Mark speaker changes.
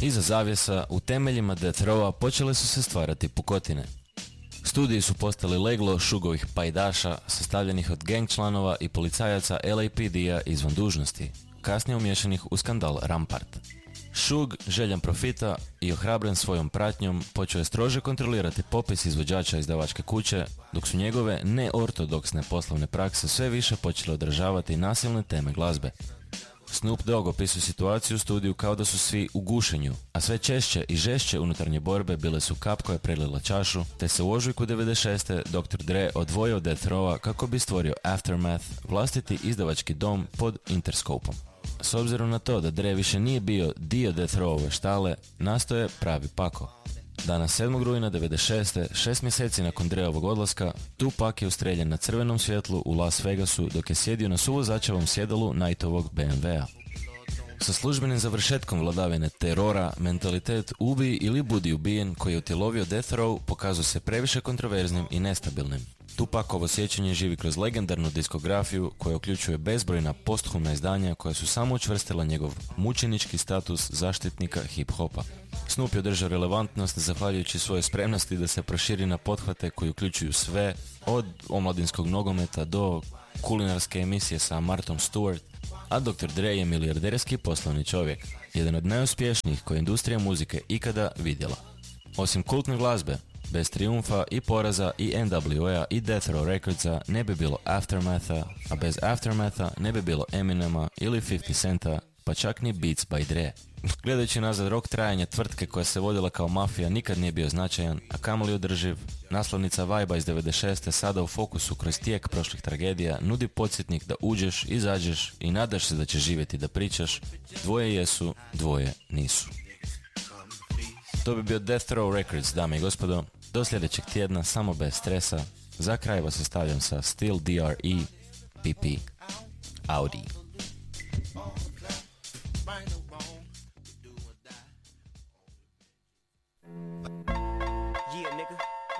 Speaker 1: Iza zavjesa, u temeljima Death Rowa počele su se stvarati pukotine. Studiji su postali leglo Sugovih pajdaša, sastavljenih od gang članova i policajaca LAPD-a izvan dužnosti, kasnije umješanih u skandal Rampart. Suge, željan profita i ohrabren svojom pratnjom, počeo je strože kontrolirati popis izvođača izdavačke kuće, dok su njegove neortodoksne poslovne prakse sve više počele odražavati nasilne teme glazbe. Snoop Dogg opisuje situaciju u studiju kao da su svi u gušenju, a sve češće i žešće unutarnje borbe bile su kap koja je prelila čašu, te se u ožujku 96. Dr. Dre odvojio od Death Rowa kako bi stvorio Aftermath, vlastiti izdavački dom pod Interscope-om. S obzirom na to da Dre više nije bio dio Death Rowove štale, nastao je pravi pako. Dana 7. rujna 96. 6 mjeseci nakon Dreovog odlaska, Tupac je ustreljen na crvenom svjetlu u Las Vegasu dok je sjedio na suvozačevom sjedalu Knightovog BMW-a. Sa službenim završetkom vladavine terora, mentalitet ubij ili budi ubijen koji je utjelovio Death Row pokazao se previše kontroverznim i nestabilnim. Tupacovo sjećanje živi kroz legendarnu diskografiju koja uključuje bezbrojna posthumna izdanja koja su samo učvrstila njegov mučenički status zaštitnika hip-hopa. Snoop je održao relevantnost zahvaljujući svojoj spremnosti da se proširi na pothvate koji uključuju sve, od omladinskog nogometa do kulinarske emisije sa Martom Stewart, a Dr. Dre je milijarderski poslovni čovjek, jedan od najuspješnijih koje industrija muzike ikada vidjela. Osim kultne glazbe, bez trijumfa i poraza i NWA i Death Row Recordsa ne bi bilo Aftermatha, a bez Aftermatha ne bi bilo Eminema ili 50 Centa, pa čak ni Beats by Dre. Gledajući nazad, rok trajanja tvrtke koja se vodila kao mafija nikad nije bio značajan, a kamoli održiv. Naslovnica Vibe iz 96. sada u fokusu kroz tijek prošlih tragedija nudi podsjetnik da uđeš, izađeš i nadaš se da će živjeti da pričaš. Dvoje jesu, dvoje nisu. To bi bio Death Row Records, dame i gospodo. Do sljedećeg tjedna, samo bez stresa. Za kraj vas ostavljam sa Still DRE, PP, Audi.